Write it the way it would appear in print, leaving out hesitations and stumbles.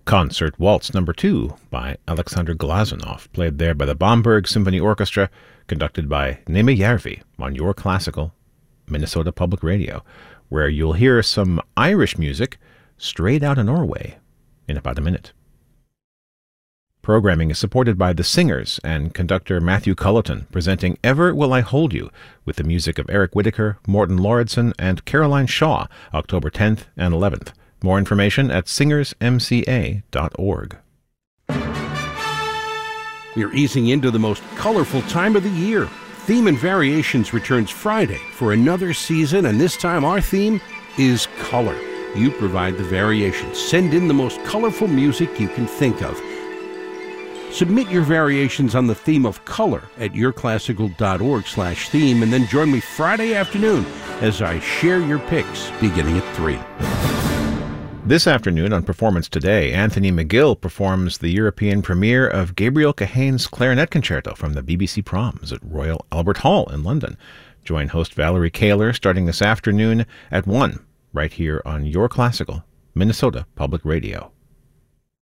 Concert Waltz No. 2 by Alexander Glazunov, played there by the Bamberg Symphony Orchestra, conducted by Neme Järvi on Your Classical, Minnesota Public Radio, where you'll hear some Irish music straight out of Norway in about a minute. Programming is supported by The Singers and conductor Matthew Culleton, presenting Ever Will I Hold You, with the music of Eric Whittaker, Morton Lauridsen, and Caroline Shaw, October 10th and 11th. More information at singersmca.org. We're easing into the most colorful time of the year. Theme and Variations returns Friday for another season, and this time our theme is color. You provide the variations. Send in the most colorful music you can think of. Submit your variations on the theme of color at yourclassical.org/theme, and then join me Friday afternoon as I share your picks beginning at 3. This afternoon on Performance Today, Anthony McGill performs the European premiere of Gabriel Kahane's Clarinet Concerto from the BBC Proms at Royal Albert Hall in London. Join host Valerie Kaler starting this afternoon at 1, right here on Your Classical, Minnesota Public Radio.